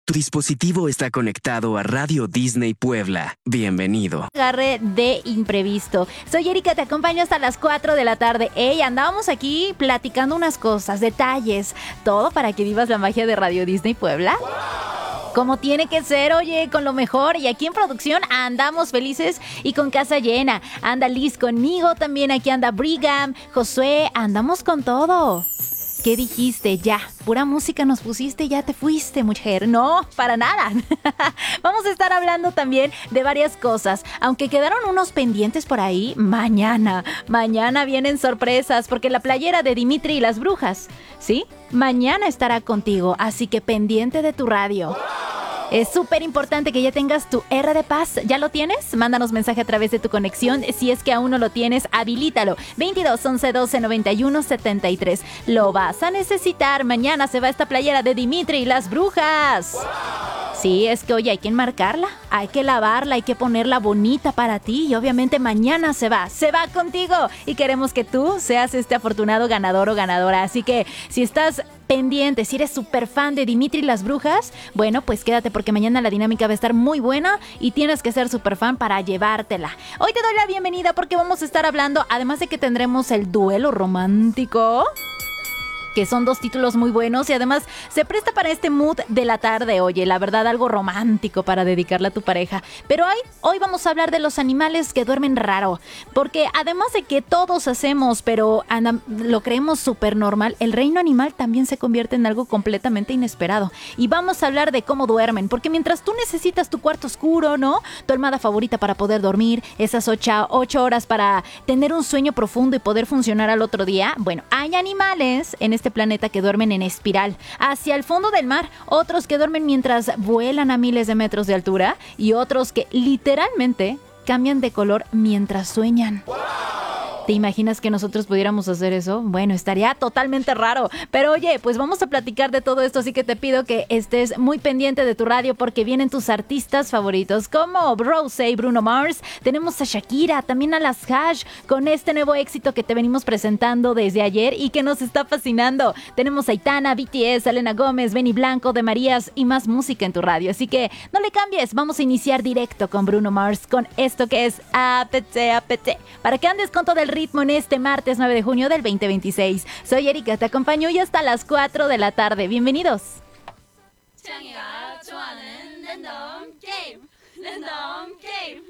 Tu dispositivo está conectado a Radio Disney Puebla. Bienvenido. Agarre de imprevisto. Soy Erika, te acompaño hasta las 4 de la tarde. Andábamos aquí platicando unas cosas, detalles, todo para que vivas la magia de Radio Disney Puebla. Como tiene que ser, oye, con lo mejor. Y aquí en producción andamos felices y con casa llena. Anda Liz conmigo, también aquí anda Brigham, Josué, andamos con todo. ¿Qué dijiste? Ya, pura música nos pusiste, ya te fuiste, mujer. No, para nada. Vamos a estar hablando también de varias cosas. Aunque quedaron unos pendientes por ahí, mañana vienen sorpresas, porque la playera de Dimitri y las brujas, ¿sí? Mañana estará contigo, así que pendiente de tu radio. Es súper importante que ya tengas tu R de Paz. ¿Ya lo tienes? Mándanos mensaje a través de tu conexión. Si es que aún no lo tienes, habilítalo. 22 11 12 91 73. Lo vas a necesitar. Mañana se va esta playera de Dimitri y las brujas. Sí, es que oye, hay que enmarcarla, hay que lavarla, hay que ponerla bonita para ti. Y obviamente mañana se va contigo. Y queremos que tú seas este afortunado ganador o ganadora. Así que si estás pendiente, si eres súper fan de Dimitri y las brujas, bueno, pues quédate porque mañana la dinámica va a estar muy buena y tienes que ser súper fan para llevártela. Hoy te doy la bienvenida porque vamos a estar hablando, además de que tendremos el duelo romántico, que son dos títulos muy buenos y además se presta para este mood de la tarde, oye, la verdad, algo romántico para dedicarle a tu pareja. Pero hoy vamos a hablar de los animales que duermen raro, porque además de que todos hacemos, pero lo creemos súper normal, el reino animal también se convierte en algo completamente inesperado. Y vamos a hablar de cómo duermen, porque mientras tú necesitas tu cuarto oscuro, ¿no? Tu almohada favorita para poder dormir, esas 8 horas para tener un sueño profundo y poder funcionar al otro día, bueno, hay animales en este planeta que duermen en espiral hacia el fondo del mar, otros que duermen mientras vuelan a miles de metros de altura y otros que literalmente cambian de color mientras sueñan. ¿Te imaginas que nosotros pudiéramos hacer eso? Bueno, estaría totalmente raro. Pero oye, pues vamos a platicar de todo esto, así que te pido que estés muy pendiente de tu radio porque vienen tus artistas favoritos como Rosé y Bruno Mars. Tenemos a Shakira, también a las Hash con este nuevo éxito que te venimos presentando desde ayer y que nos está fascinando. Tenemos a Aitana, BTS, Selena Gómez, Benny Blanco, De Marías y más música en tu radio. Así que no le cambies, vamos a iniciar directo con Bruno Mars con esto que es APT, APT. Para que andes con todo el ritmo en este martes 9 de junio del 2026. Soy Erika, te acompaño y hasta las 4 de la tarde. Bienvenidos. 창이가 좋아하는 랜덤 게임.